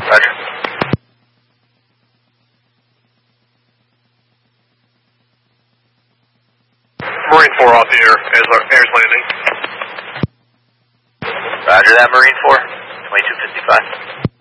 Roger. Marine 4 off the air, air's landing. Roger that, Marine 4, 2255.